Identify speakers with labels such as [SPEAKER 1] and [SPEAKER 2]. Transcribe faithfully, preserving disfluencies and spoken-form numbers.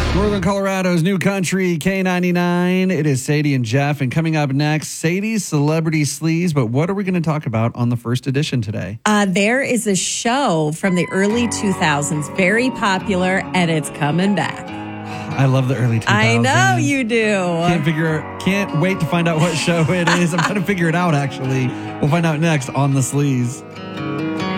[SPEAKER 1] Northern Colorado's new country, K ninety-nine. It is Sadie and Jeff. And coming up next, Sadie's Celebrity Sleaze. But what are we going to talk about on the first edition today?
[SPEAKER 2] Uh, there is a show from the early two thousands, very popular, and it's coming back.
[SPEAKER 1] I love the early two thousands.
[SPEAKER 2] I know you do.
[SPEAKER 1] Can't figure, can't wait to find out what show it is. I'm trying to figure it out, actually. We'll find out next on The Sleaze.